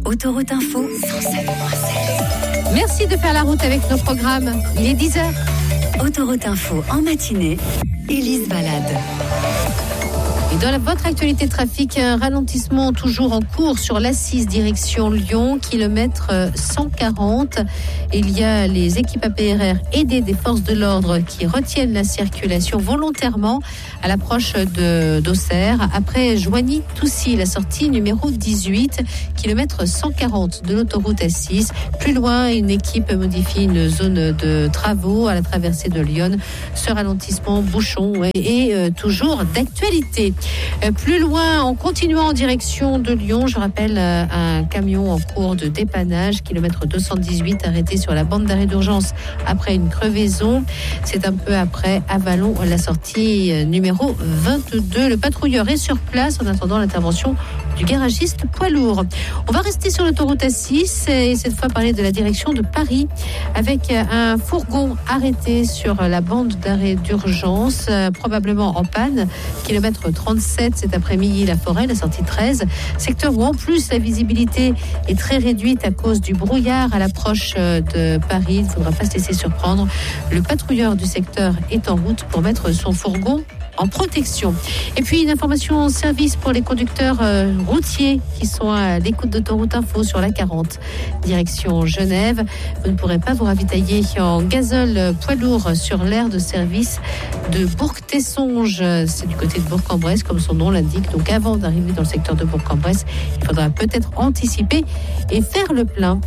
Autoroute Info 107.7. Merci de faire la route avec nos programmes. Il est 10h. Autoroute Info en matinée, Élise Balade. Et dans votre actualité trafic, un ralentissement toujours en cours sur l'A6 direction Lyon, kilomètre 140. Il y a les équipes APRR aidées des forces de l'ordre qui retiennent la circulation volontairement à l'approche d'Auxerre. Après Joigny-Toussy, la sortie numéro 18, kilomètre 140 de l'autoroute A6. Plus loin, une équipe modifie une zone de travaux à la traversée de Lyon. Ce ralentissement bouchon est toujours d'actualité. Plus loin, en continuant en direction de Lyon, je rappelle un camion en cours de dépannage, kilomètre 218, arrêté sur la bande d'arrêt d'urgence après une crevaison. C'est un peu après Avalon, la sortie numéro 22. Le patrouilleur est sur place en attendant l'intervention du garagiste poids lourd. On va rester sur l'autoroute A6 et cette fois parler de la direction de Paris avec un fourgon arrêté sur la bande d'arrêt d'urgence, probablement en panne, kilomètre 37 cet après-midi, la Forêt, la sortie 13, secteur où en plus la visibilité est très réduite à cause du brouillard à l'approche de Paris. Il ne faudra pas se laisser surprendre. Le patrouilleur du secteur est en route pour mettre son fourgon en protection. Et puis une information en service pour les conducteurs routiers qui sont à l'écoute d'Autoroute Info sur la 40, direction Genève. Vous ne pourrez pas vous ravitailler en gazole poids lourd sur l'aire de service de Bourg-Tessonges. C'est du côté de Bourg-en-Bresse, comme son nom l'indique. Donc avant d'arriver dans le secteur de Bourg-en-Bresse, il faudra peut-être anticiper et faire le plein.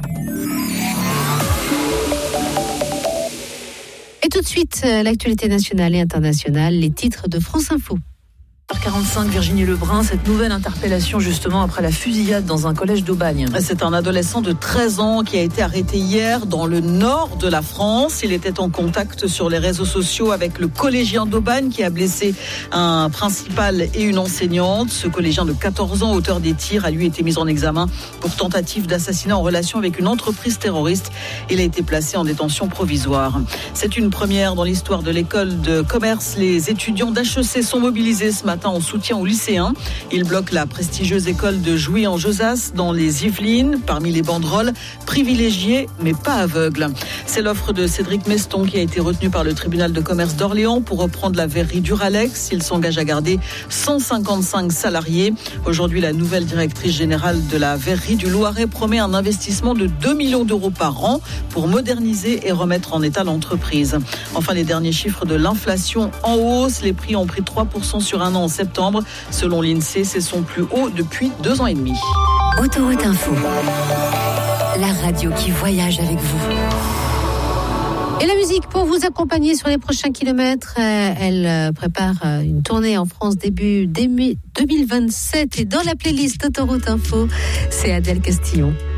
Et tout de suite, l'actualité nationale et internationale, les titres de France Info. 45, Virginie Lebrun, cette nouvelle interpellation justement après la fusillade dans un collège d'Aubagne. C'est un adolescent de 13 ans qui a été arrêté hier dans le nord de la France. Il était en contact sur les réseaux sociaux avec le collégien d'Aubagne qui a blessé un principal et une enseignante. Ce collégien de 14 ans, auteur des tirs, a lui été mis en examen pour tentative d'assassinat en relation avec une entreprise terroriste. Il a été placé en détention provisoire. C'est une première dans l'histoire de l'école de commerce. Les étudiants d'HEC sont mobilisés ce matin en soutien aux lycéens. Ils bloquent la prestigieuse école de Jouy-en-Josas dans les Yvelines. Parmi les banderoles, privilégiés mais pas aveugles. C'est l'offre de Cédric Meston qui a été retenue par le tribunal de commerce d'Orléans pour reprendre la verrerie Duralex. Il s'engage à garder 155 salariés. Aujourd'hui, la nouvelle directrice générale de la verrerie du Loiret promet un investissement de 2 millions d'euros par an pour moderniser et remettre en état l'entreprise. Enfin, les derniers chiffres de l'inflation en hausse. Les prix ont pris 3% sur un an en septembre. Selon l'INSEE, c'est son plus haut depuis 2 ans et demi. Autoroute Info, la radio qui voyage avec vous. Et la musique pour vous accompagner sur les prochains kilomètres. Elle prépare une tournée en France début 2027. Et dans la playlist Autoroute Info, c'est Adèle Castillon.